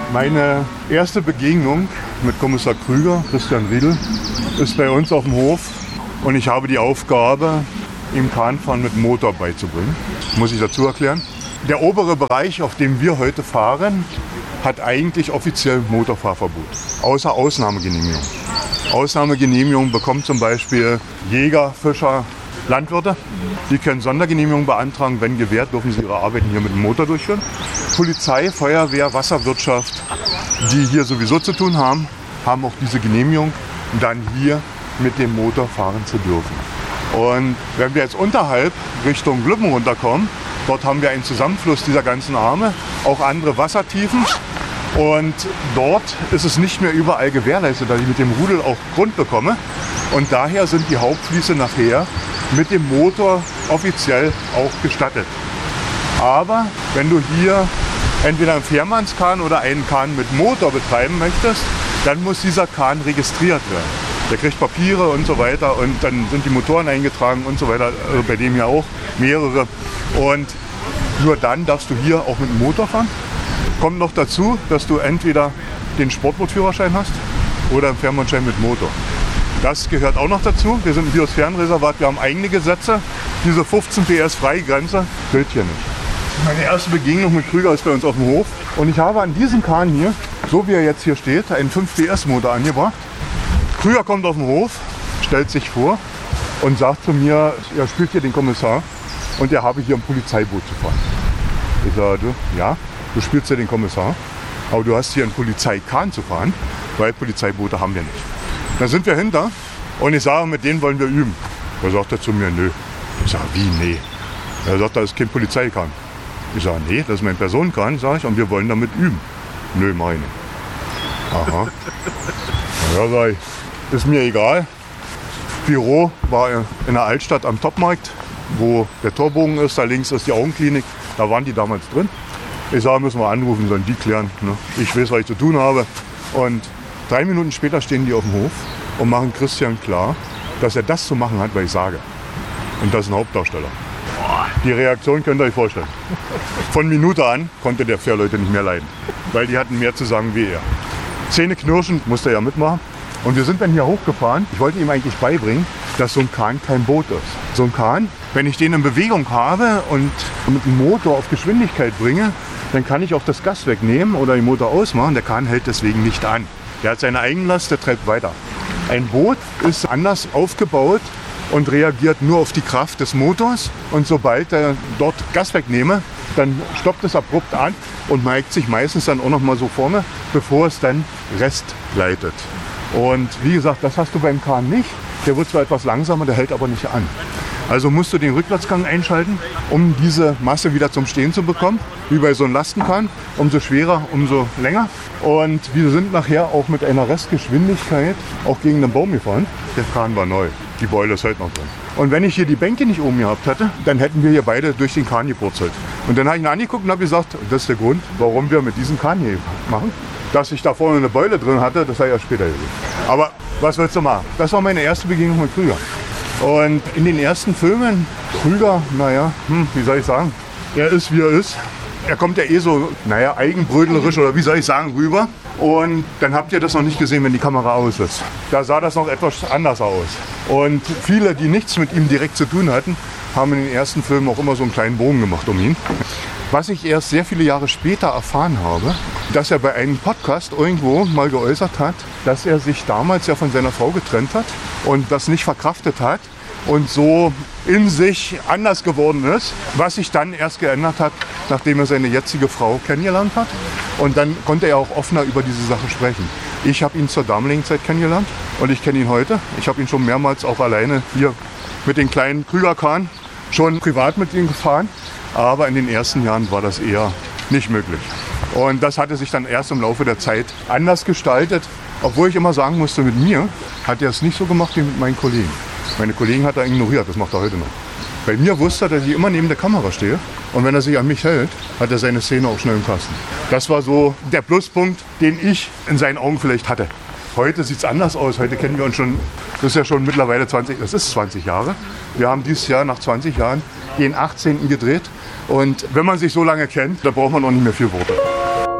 Meine erste Begegnung mit Kommissar Krüger, Christian Riedel, ist bei uns auf dem Hof und ich habe die Aufgabe, ihm Kahnfahren mit Motor beizubringen. Muss ich dazu erklären. Der obere Bereich, auf dem wir heute fahren, hat eigentlich offiziell Motorfahrverbot, außer Ausnahmegenehmigung. Ausnahmegenehmigung bekommen zum Beispiel Jäger, Fischer, Landwirte. Die können Sondergenehmigung beantragen, wenn gewährt, dürfen sie ihre Arbeiten hier mit dem Motor durchführen. Polizei, Feuerwehr, Wasserwirtschaft, die hier sowieso zu tun haben, haben auch diese Genehmigung, dann hier mit dem Motor fahren zu dürfen. Und wenn wir jetzt unterhalb Richtung Glüppen runterkommen, dort haben wir einen Zusammenfluss dieser ganzen Arme, auch andere Wassertiefen. Und dort ist es nicht mehr überall gewährleistet, dass ich mit dem Rudel auch Grund bekomme. Und daher sind die Hauptfließe nachher mit dem Motor offiziell auch gestattet. Aber wenn du hier entweder einen Fährmannskahn oder einen Kahn mit Motor betreiben möchtest, dann muss dieser Kahn registriert werden. Der kriegt Papiere und so weiter und dann sind die Motoren eingetragen und so weiter. Also bei dem hier auch mehrere. Und nur dann darfst du hier auch mit dem Motor fahren. Kommt noch dazu, dass du entweder den Sportbootführerschein hast oder einen Fährmannschein mit Motor. Das gehört auch noch dazu. Wir sind ein Biosphärenreservat, wir haben eigene Gesetze. Diese 15 PS Freigrenze gilt hier nicht. Meine erste Begegnung mit Krüger ist bei uns auf dem Hof. Und ich habe an diesem Kahn hier, so wie er jetzt hier steht, einen 5 PS Motor angebracht. Krüger kommt auf den Hof, stellt sich vor und sagt zu mir, er spielt hier den Kommissar und er habe hier ein Polizeiboot zu fahren. Ich sage, ja, du spielst ja den Kommissar, aber du hast hier einen Polizeikahn zu fahren, weil Polizeiboote haben wir nicht. Dann sind wir hinter und ich sage, mit denen wollen wir üben. Da sagt er zu mir, nö. Ich sage, wie, nee? Er sagt, das ist kein Polizeikahn. Ich sage, nee, das ist mein Personenkahn, sage ich, und wir wollen damit üben. Nö, meine. Aha. Ja, sag ich, ist mir egal. Büro war in der Altstadt am Topmarkt, wo der Torbogen ist, da links ist die Augenklinik, da waren die damals drin. Ich sage, müssen wir anrufen, sollen die klären. Ne? Ich weiß, was ich zu tun habe. Und 3 Minuten später stehen die auf dem Hof und machen Christian klar, dass er das zu machen hat, was ich sage. Und das ist ein Hauptdarsteller. Die Reaktion könnt ihr euch vorstellen. Von Minute an konnte der Fährleute nicht mehr leiden, weil die hatten mehr zu sagen wie er. Zähneknirschend musste er ja mitmachen. Und wir sind dann hier hochgefahren. Ich wollte ihm eigentlich beibringen, dass so ein Kahn kein Boot ist. So ein Kahn, wenn ich den in Bewegung habe und mit dem Motor auf Geschwindigkeit bringe, dann kann ich auch das Gas wegnehmen oder den Motor ausmachen. Der Kahn hält deswegen nicht an. Der hat seine Eigenlast, der treibt weiter. Ein Boot ist anders aufgebaut und reagiert nur auf die Kraft des Motors. Und sobald er dort Gas wegnehme, dann stoppt es abrupt an und neigt sich meistens dann auch noch mal so vorne, bevor es dann Rest leitet. Und wie gesagt, das hast du beim Kahn nicht. Der wird zwar etwas langsamer, der hält aber nicht an. Also musst du den Rückwärtsgang einschalten, um diese Masse wieder zum Stehen zu bekommen. Wie bei so einem Lastenkahn. Umso schwerer, umso länger. Und wir sind nachher auch mit einer Restgeschwindigkeit auch gegen den Baum gefahren. Der Kahn war neu. Die Beule ist heute noch drin. Und wenn ich hier die Bänke nicht oben gehabt hätte, dann hätten wir hier beide durch den Kahn gepurzelt. Und dann habe ich ihn angeguckt und habe gesagt, das ist der Grund, warum wir mit diesem Kahn hier machen. Dass ich da vorne eine Beule drin hatte, das habe ich ja später gesehen. Aber was willst du machen? Das war meine erste Begegnung mit Krüger. Und in den ersten Filmen, Krüger, naja, wie soll ich sagen, er ist wie er ist. Er kommt ja eh so, eigenbrötlerisch oder wie soll ich sagen, rüber. Und dann habt ihr das noch nicht gesehen, wenn die Kamera aus ist. Da sah das noch etwas anders aus. Und viele, die nichts mit ihm direkt zu tun hatten, haben in den ersten Filmen auch immer so einen kleinen Bogen gemacht um ihn. Was ich erst sehr viele Jahre später erfahren habe, dass er bei einem Podcast irgendwo mal geäußert hat, dass er sich damals ja von seiner Frau getrennt hat und das nicht verkraftet hat und so in sich anders geworden ist, was sich dann erst geändert hat, nachdem er seine jetzige Frau kennengelernt hat. Und dann konnte er auch offener über diese Sache sprechen. Ich habe ihn zur damaligen Zeit kennengelernt und ich kenne ihn heute. Ich habe ihn schon mehrmals auch alleine hier mit den kleinen Krügerkahn schon privat mit ihm gefahren. Aber in den ersten Jahren war das eher nicht möglich. Und das hatte sich dann erst im Laufe der Zeit anders gestaltet. Obwohl ich immer sagen musste, mit mir hat er es nicht so gemacht wie mit meinen Kollegen. Meine Kollegen hat er ignoriert, das macht er heute noch. Bei mir wusste er, dass ich immer neben der Kamera stehe. Und wenn er sich an mich hält, hat er seine Szene auch schnell im Kasten. Das war so der Pluspunkt, den ich in seinen Augen vielleicht hatte. Heute sieht es anders aus. Heute kennen wir uns schon, das ist ja schon mittlerweile 20 Jahre. Wir haben dieses Jahr nach 20 Jahren den 18. gedreht. Und wenn man sich so lange kennt, da braucht man auch nicht mehr viel Worte.